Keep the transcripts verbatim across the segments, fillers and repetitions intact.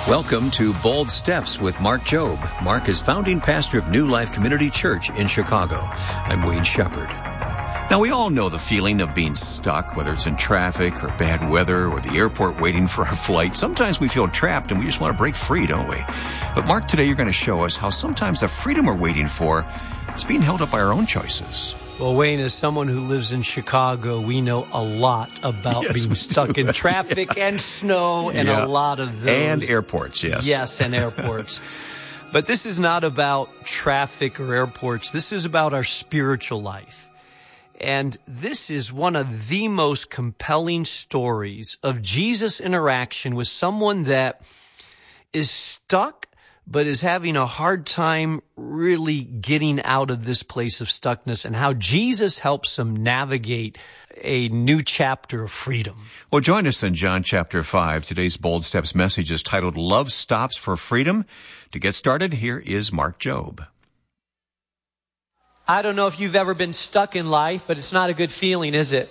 Welcome to Bold Steps with Mark Jobe. Mark is founding pastor of New Life Community Church in Chicago. I'm Wayne Shepherd. Now, we all know the feeling of being stuck, whether it's in traffic or bad weather or the airport waiting for our flight. Sometimes we feel trapped and we just want to break free, don't we? But Mark, today you're going to show us how sometimes the freedom we're waiting for is being held up by our own choices. Well, Wayne, as someone who lives in Chicago, we know a lot about yes, being stuck in traffic yeah. and snow and yeah. a lot of those. And airports, yes. Yes, and airports. But this is not about traffic or airports. This is about our spiritual life. And this is one of the most compelling stories of Jesus' interaction with someone that is stuck but is having a hard time really getting out of this place of stuckness, and how Jesus helps him navigate a new chapter of freedom. Well, join us in John chapter five. Today's Bold Steps message is titled, Love Stops for Freedom. To get started, here is Mark Jobe. I don't know if you've ever been stuck in life, but it's not a good feeling, is it?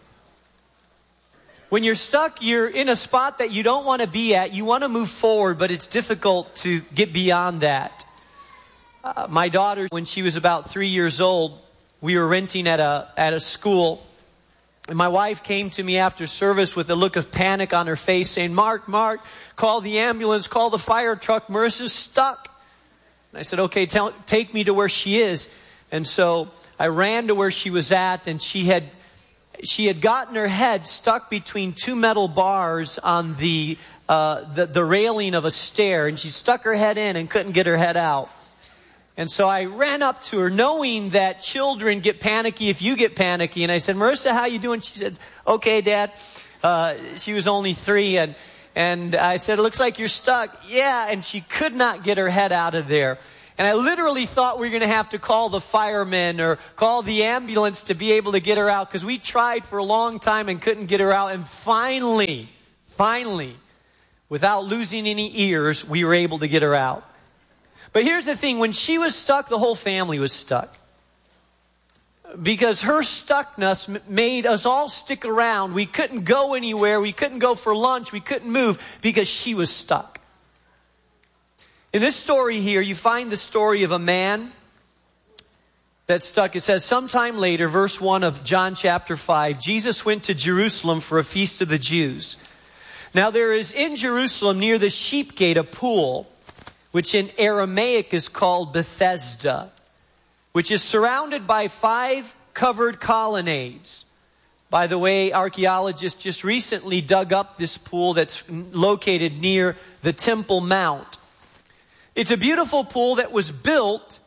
When you're stuck, you're in a spot that you don't want to be at. You want to move forward, but it's difficult to get beyond that. Uh, my daughter, when she was about three years old, we were renting at a at a school. And my wife came to me after service with a look of panic on her face saying, Mark, Mark, call the ambulance, call the fire truck. Marissa's stuck. And I said, okay, tell, take me to where she is. And so I ran to where she was at, and she had She had gotten her head stuck between two metal bars on the, uh, the the railing of a stair, and she stuck her head in and couldn't get her head out. And so I ran up to her, knowing that children get panicky if you get panicky. And I said, Marissa, how you doing? She said, okay, Dad. Uh, she was only three, and and I said, it looks like you're stuck. Yeah, and she could not get her head out of there. And I literally thought we were going to have to call the firemen or call the ambulance to be able to get her out, because we tried for a long time and couldn't get her out. And finally, finally, without losing any ears, we were able to get her out. But here's the thing. When she was stuck, the whole family was stuck. Because her stuckness made us all stick around. We couldn't go anywhere. We couldn't go for lunch. We couldn't move because she was stuck. In this story here, you find the story of a man that's stuck. It says, sometime later, verse one of John chapter five, Jesus went to Jerusalem for a feast of the Jews. Now there is in Jerusalem near the sheep gate a pool, which in Aramaic is called Bethesda, which is surrounded by five covered colonnades. By the way, archaeologists just recently dug up this pool that's located near the Temple Mount. It's a beautiful pool that was built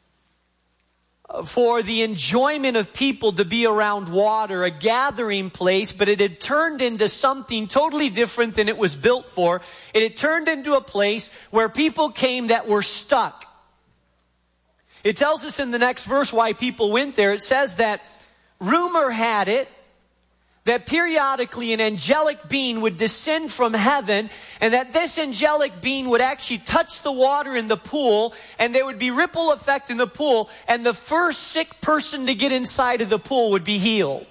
for the enjoyment of people to be around water, a gathering place, but it had turned into something totally different than it was built for. It had turned into a place where people came that were stuck. It tells us in the next verse why people went there. It says that rumor had it that periodically an angelic being would descend from heaven, and that this angelic being would actually touch the water in the pool, and there would be ripple effect in the pool, and the first sick person to get inside of the pool would be healed.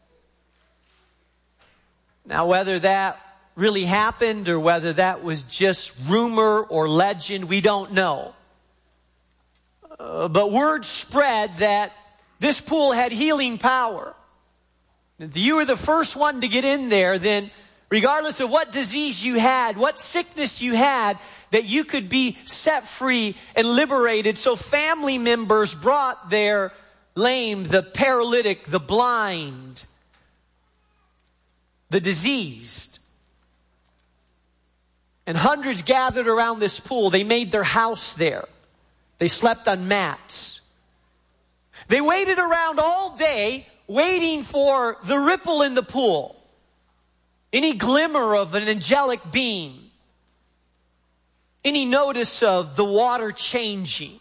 Now, whether that really happened or whether that was just rumor or legend, we don't know. Uh, but word spread that this pool had healing power. If you were the first one to get in there, then regardless of what disease you had, what sickness you had, that you could be set free and liberated. So family members brought their lame, the paralytic, the blind, the diseased. And hundreds gathered around this pool. They made their house there. They slept on mats. They waited around all day, waiting for the ripple in the pool, any glimmer of an angelic being, any notice of the water changing.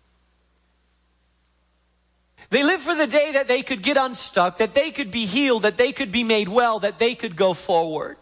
They lived for the day that they could get unstuck, that they could be healed, that they could be made well, that they could go forward.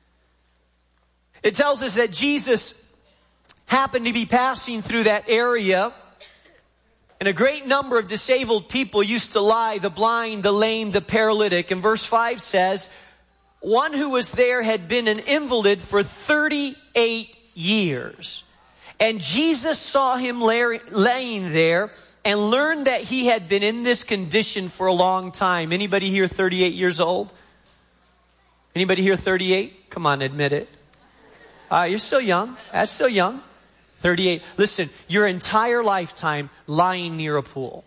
It tells us that Jesus happened to be passing through that area, and a great number of disabled people used to lie, the blind, the lame, the paralytic. And verse five says, one who was there had been an invalid for thirty-eight years. And Jesus saw him lay, laying there and learned that he had been in this condition for a long time. Anybody here thirty-eight years old? Anybody here thirty-eight? Come on, admit it. Uh, you're still young. That's still young. thirty-eight. Listen, your entire lifetime lying near a pool.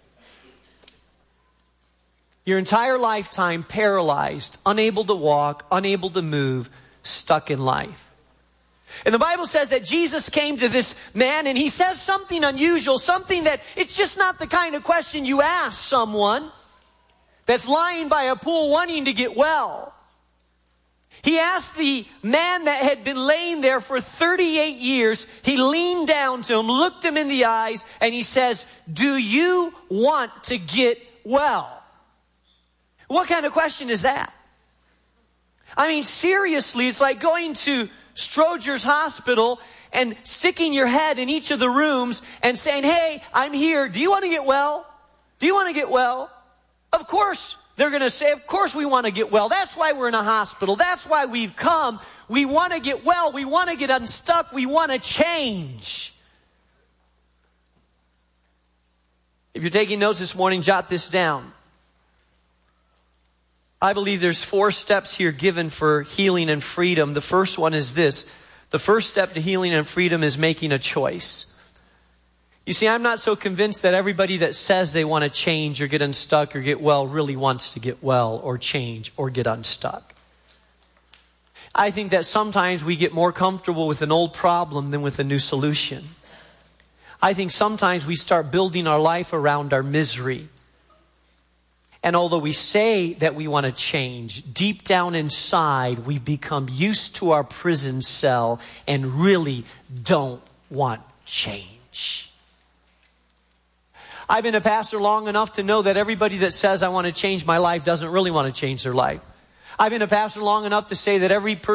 Your entire lifetime paralyzed, unable to walk, unable to move, stuck in life. And the Bible says that Jesus came to this man and he says something unusual, something that it's just not the kind of question you ask someone that's lying by a pool wanting to get well. He asked the man that had been laying there for thirty-eight years, he leaned down to him, looked him in the eyes, and he says, "Do you want to get well?" What kind of question is that? I mean, seriously, it's like going to Stroger's Hospital and sticking your head in each of the rooms and saying, "Hey, I'm here. Do you want to get well? Do you want to get well?" Of course, they're going to say, "Of course we want to get well. That's why we're in a hospital. That's why we've come. We want to get well. We want to get unstuck. We want to change." If you're taking notes this morning, jot this down. I believe there's four steps here given for healing and freedom. The first one is this. The first step to healing and freedom is making a choice. You see, I'm not so convinced that everybody that says they want to change or get unstuck or get well really wants to get well or change or get unstuck. I think that sometimes we get more comfortable with an old problem than with a new solution. I think sometimes we start building our life around our misery. And although we say that we want to change, deep down inside, we become used to our prison cell and really don't want change. I've been a pastor long enough to know that everybody that says I want to change my life doesn't really want to change their life. I've been a pastor long enough to say that every person